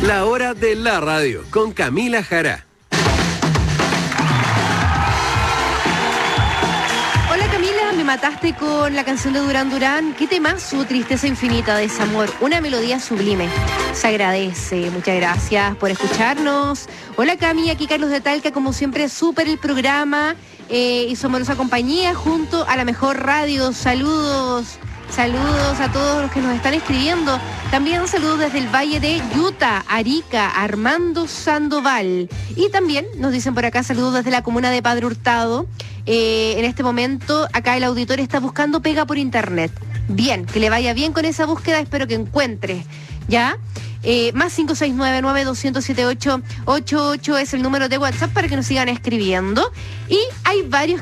La hora de la radio con Camila Jara. Hola Camila, me mataste con la canción de Durán Durán. ¿Qué temazo? Tristeza infinita, desamor. Una melodía sublime. Se agradece. Muchas gracias por escucharnos. Hola Cami, aquí Carlos de Talca, como siempre, súper el programa y su amorosa compañía junto a la mejor radio. Saludos. Saludos a todos los que nos están escribiendo. También saludos desde el Valle de Utah, Arica, Armando Sandoval. Y también nos dicen por acá saludos desde la comuna de Padre Hurtado. En este momento acá el auditor está buscando pega por internet. Bien, que le vaya bien con esa búsqueda, espero que encuentre. ¿Ya? Más 569-9207-888 es el número de WhatsApp para que nos sigan escribiendo. Y hay varios